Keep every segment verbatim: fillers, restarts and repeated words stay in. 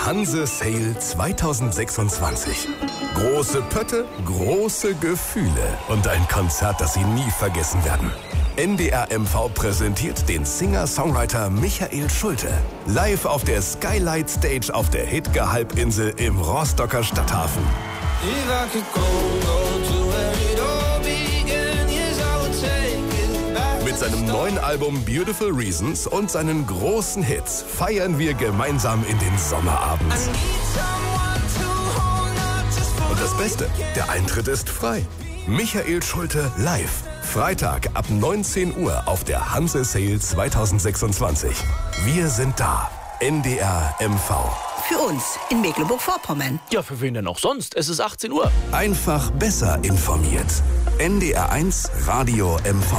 Hanse Sale zwanzig sechsundzwanzig. Große Pötte, große Gefühle und ein Konzert, das Sie nie vergessen werden. N D R M V präsentiert den Singer-Songwriter Michael Schulte. Live auf der Skylight Stage auf der Hidge-Halbinsel im Rostocker Stadthafen. Mit seinem neuen Album Beautiful Reasons und seinen großen Hits feiern wir gemeinsam in den Sommerabend. Und das Beste, der Eintritt ist frei. Michael Schulte live. Freitag ab neunzehn Uhr auf der Hanse Sale zwanzig sechsundzwanzig. Wir sind da. N D R M V. Für uns in Mecklenburg-Vorpommern. Ja, für wen denn auch sonst? Es ist achtzehn Uhr. Einfach besser informiert. N D R eins Radio M V.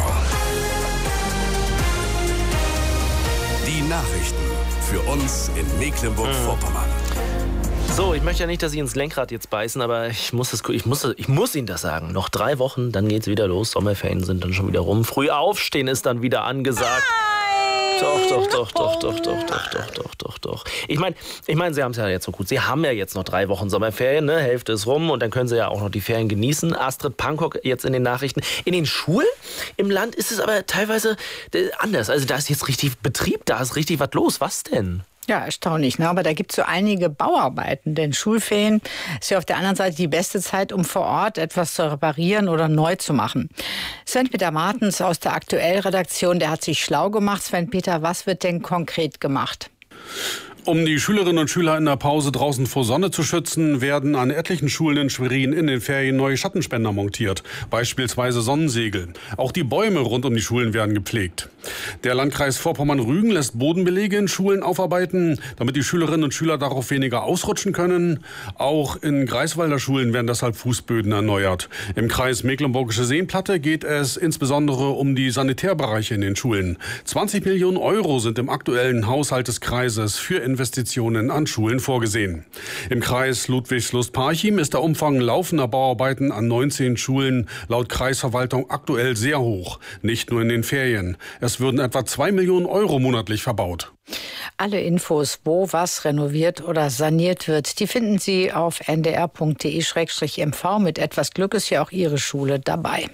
Die Nachrichten für uns in Mecklenburg-Vorpommern. So, ich möchte ja nicht, dass Sie ins Lenkrad jetzt beißen, aber ich muss, das, ich muss, ich muss Ihnen das sagen. Noch drei Wochen, dann geht's wieder los. Sommerferien sind dann schon wieder rum. Früh aufstehen ist dann wieder angesagt. Doch, doch, doch, doch, doch, doch, doch, doch, doch, doch, doch. Ich meine, ich mein, Sie haben es ja jetzt so gut. Sie haben ja jetzt noch drei Wochen Sommerferien, ne? Hälfte ist rum und dann können Sie ja auch noch die Ferien genießen. Astrid Pankok jetzt in den Nachrichten. In den Schulen im Land ist es aber teilweise anders. Also da ist jetzt richtig Betrieb, da ist richtig was los. Was denn? Ja, erstaunlich, ne? Aber da gibt es so einige Bauarbeiten, denn Schulferien ist ja auf der anderen Seite die beste Zeit, um vor Ort etwas zu reparieren oder neu zu machen. Sven-Peter Martens aus der Aktuell-Redaktion, der hat sich schlau gemacht. Sven-Peter, was wird denn konkret gemacht? Um die Schülerinnen und Schüler in der Pause draußen vor Sonne zu schützen, werden an etlichen Schulen in Schwerin in den Ferien neue Schattenspender montiert, beispielsweise Sonnensegel. Auch die Bäume rund um die Schulen werden gepflegt. Der Landkreis Vorpommern-Rügen lässt Bodenbelege in Schulen aufarbeiten, damit die Schülerinnen und Schüler darauf weniger ausrutschen können. Auch in Greifswalder Schulen werden deshalb Fußböden erneuert. Im Kreis Mecklenburgische Seenplatte geht es insbesondere um die Sanitärbereiche in den Schulen. zwanzig Millionen Euro sind im aktuellen Haushalt des Kreises für Investitionen an Schulen vorgesehen. Im Kreis Ludwigslust-Parchim ist der Umfang laufender Bauarbeiten an neunzehn Schulen laut Kreisverwaltung aktuell sehr hoch. Nicht nur in den Ferien. Es würden etwa zwei Millionen Euro monatlich verbaut. Alle Infos, wo was renoviert oder saniert wird, die finden Sie auf n d r punkt d e slash m v. Mit etwas Glück ist ja auch Ihre Schule dabei.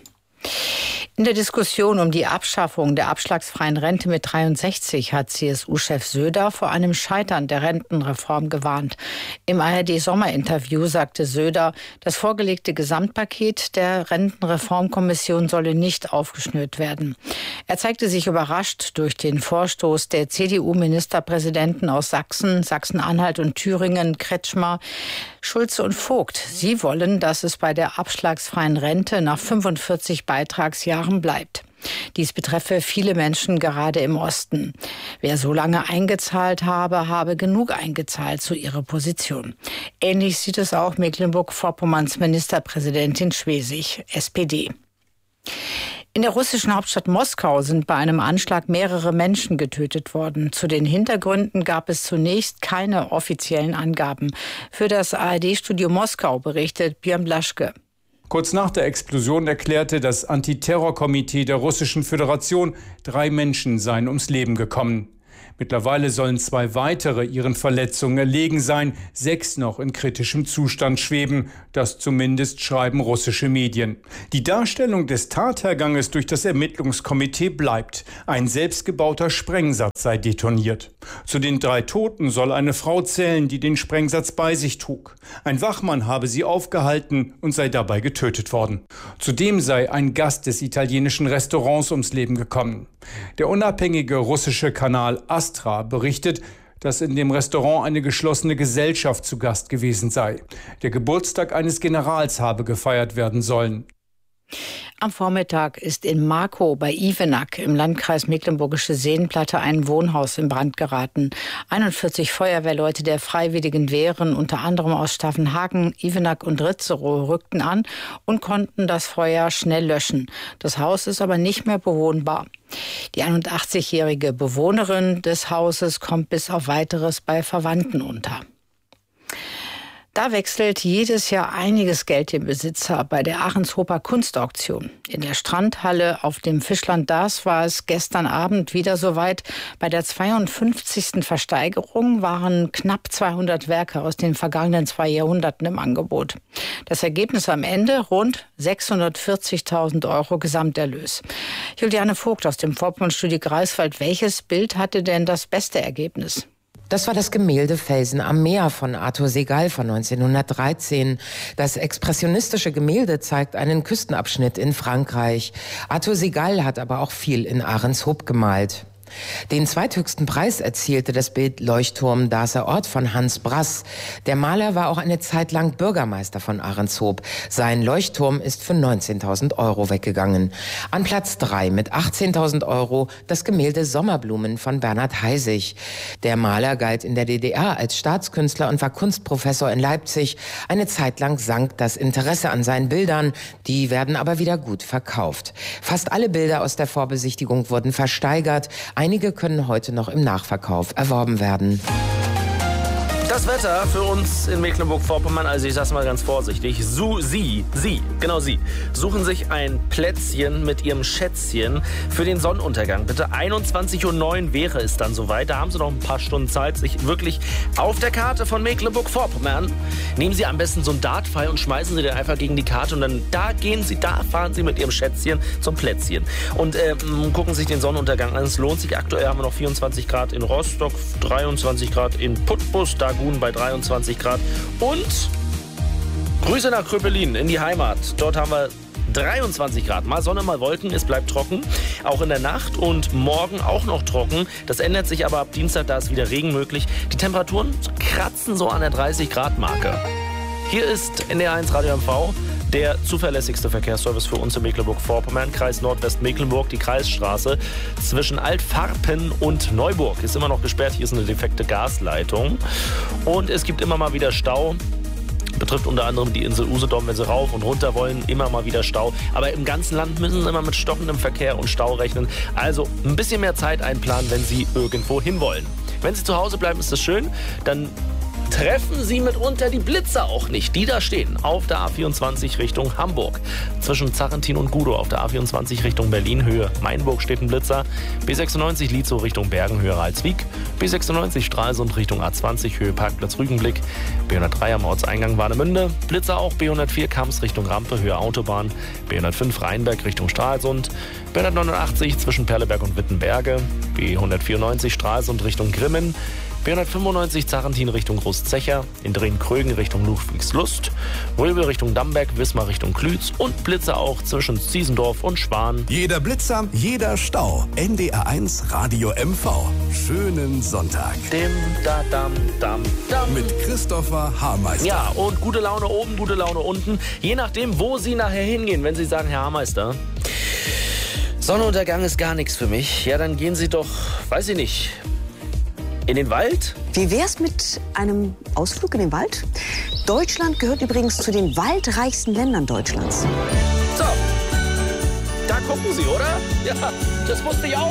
In der Diskussion um die Abschaffung der abschlagsfreien Rente mit dreiundsechzig hat C S U-Chef Söder vor einem Scheitern der Rentenreform gewarnt. Im A R D-Sommerinterview sagte Söder, das vorgelegte Gesamtpaket der Rentenreformkommission solle nicht aufgeschnürt werden. Er zeigte sich überrascht durch den Vorstoß der C D U-Ministerpräsidenten aus Sachsen, Sachsen-Anhalt und Thüringen, Kretschmer, Schulze und Vogt. Sie wollen, dass es bei der abschlagsfreien Rente nach fünfundvierzig Beitragsjahren bleibt. Dies betreffe viele Menschen gerade im Osten. Wer so lange eingezahlt habe, habe genug eingezahlt, zu ihrer Position. Ähnlich sieht es auch Mecklenburg-Vorpommerns Ministerpräsidentin Schwesig, S P D. In der russischen Hauptstadt Moskau sind bei einem Anschlag mehrere Menschen getötet worden. Zu den Hintergründen gab es zunächst keine offiziellen Angaben. Für das A R D-Studio Moskau berichtet Björn Blaschke. Kurz nach der Explosion erklärte das Antiterrorkomitee der Russischen Föderation, drei Menschen seien ums Leben gekommen. Mittlerweile sollen zwei weitere ihren Verletzungen erlegen sein, sechs noch in kritischem Zustand schweben. Das zumindest schreiben russische Medien. Die Darstellung des Tatherganges durch das Ermittlungskomitee bleibt. Ein selbstgebauter Sprengsatz sei detoniert. Zu den drei Toten soll eine Frau zählen, die den Sprengsatz bei sich trug. Ein Wachmann habe sie aufgehalten und sei dabei getötet worden. Zudem sei ein Gast des italienischen Restaurants ums Leben gekommen. Der unabhängige russische Kanal Astra berichtet, dass in dem Restaurant eine geschlossene Gesellschaft zu Gast gewesen sei. Der Geburtstag eines Generals habe gefeiert werden sollen. Am Vormittag ist in Markow bei Ivenack im Landkreis Mecklenburgische Seenplatte ein Wohnhaus in Brand geraten. einundvierzig Feuerwehrleute der Freiwilligen Wehren, unter anderem aus Staffenhagen, Ivenack und Ritzerow, rückten an und konnten das Feuer schnell löschen. Das Haus ist aber nicht mehr bewohnbar. Die einundachtzigjährige Bewohnerin des Hauses kommt bis auf Weiteres bei Verwandten unter. Da wechselt jedes Jahr einiges Geld den Besitzer bei der Ahrenshofer Kunstauktion. In der Strandhalle auf dem Fischland Daas war es gestern Abend wieder soweit. Bei der zweiundfünfzigsten Versteigerung waren knapp zweihundert Werke aus den vergangenen zwei Jahrhunderten im Angebot. Das Ergebnis am Ende rund sechshundertvierzigtausend Euro Gesamterlös. Juliane Vogt aus dem Vorpommernstudio Greifswald. Welches Bild hatte denn das beste Ergebnis? Das war das Gemälde Felsen am Meer von Arthur Segal von neunzehnhundertdreizehn. Das expressionistische Gemälde zeigt einen Küstenabschnitt in Frankreich. Arthur Segal hat aber auch viel in Ahrenshoop gemalt. Den zweithöchsten Preis erzielte das Bild Leuchtturm Daaser Ort von Hans Brass. Der Maler war auch eine Zeit lang Bürgermeister von Ahrenshoop. Sein Leuchtturm ist für neunzehntausend Euro weggegangen. An Platz drei mit achtzehntausend Euro das Gemälde Sommerblumen von Bernhard Heisig. Der Maler galt in der D D R als Staatskünstler und war Kunstprofessor in Leipzig. Eine Zeit lang sank das Interesse an seinen Bildern. Die werden aber wieder gut verkauft. Fast alle Bilder aus der Vorbesichtigung wurden versteigert. Einige können heute noch im Nachverkauf erworben werden. Das Wetter für uns in Mecklenburg-Vorpommern, also ich sag's mal ganz vorsichtig, so, Sie, Sie, genau Sie, suchen sich ein Plätzchen mit Ihrem Schätzchen für den Sonnenuntergang. Bitte einundzwanzig Uhr neun wäre es dann soweit. Da haben Sie noch ein paar Stunden Zeit, sich wirklich auf der Karte von Mecklenburg-Vorpommern, nehmen Sie am besten so einen Dartpfeil und schmeißen Sie den einfach gegen die Karte und dann da gehen Sie, da fahren Sie mit Ihrem Schätzchen zum Plätzchen und äh, gucken sich den Sonnenuntergang an. Es lohnt sich. Aktuell haben wir noch vierundzwanzig Grad in Rostock, dreiundzwanzig Grad in Putbus, da bei dreiundzwanzig Grad und Grüße nach Kröpelin in die Heimat. Dort haben wir dreiundzwanzig Grad. Mal Sonne, mal Wolken. Es bleibt trocken. Auch in der Nacht und morgen auch noch trocken. Das ändert sich aber ab Dienstag, da ist wieder Regen möglich. Die Temperaturen kratzen so an der dreißig Grad Marke. Hier ist N D R eins Radio M V. Der zuverlässigste Verkehrsservice für uns in Mecklenburg-Vorpommern, Kreis Nordwest-Mecklenburg, die Kreisstraße zwischen Altfarpen und Neuburg ist immer noch gesperrt. Hier ist eine defekte Gasleitung und es gibt immer mal wieder Stau. Betrifft unter anderem die Insel Usedom, wenn Sie rauf und runter wollen, immer mal wieder Stau. Aber im ganzen Land müssen Sie immer mit stockendem Verkehr und Stau rechnen. Also ein bisschen mehr Zeit einplanen, wenn Sie irgendwo hinwollen. Wenn Sie zu Hause bleiben, ist das schön. Dann treffen Sie mitunter die Blitzer auch nicht, die da stehen auf der A vierundzwanzig Richtung Hamburg. Zwischen Zarrentin und Gudow auf der A vierundzwanzig Richtung Berlin, Höhe Mainburg steht ein Blitzer. B sechsundneunzig Lietzow Richtung Bergen, Höhe Ralswiek. B sechsundneunzig Stralsund Richtung A zwanzig, Höhe Parkplatz Rügenblick. B hundertdrei am Ortseingang Warnemünde. Blitzer auch B hundertvier Kamms Richtung Rampe, Höhe Autobahn. B hundertfünf Rheinberg Richtung Stralsund. B hundertneunundachtzig zwischen Perleberg und Wittenberge. B hundertvierundneunzig Stralsund Richtung Grimmen. B hundertfünfundneunzig Zarrentin Richtung Großzecher, in Drehen-Krögen Richtung Ludwigslust, Röbel Richtung Damberg, Wismar Richtung Klütz und Blitzer auch zwischen Ziesendorf und Schwan. Jeder Blitzer, jeder Stau. N D R eins Radio M V. Schönen Sonntag. Dim, da, dam, dam, dam. Mit Christopher Haarmeister. Ja, und gute Laune oben, gute Laune unten. Je nachdem, wo Sie nachher hingehen. Wenn Sie sagen, Herr Haarmeister, Sonnenuntergang ist gar nichts für mich, ja, dann gehen Sie doch, weiß ich nicht, in den Wald? Wie wär's mit einem Ausflug in den Wald? Deutschland gehört übrigens zu den waldreichsten Ländern Deutschlands. So, da gucken Sie, oder? Ja, das wusste ich auch.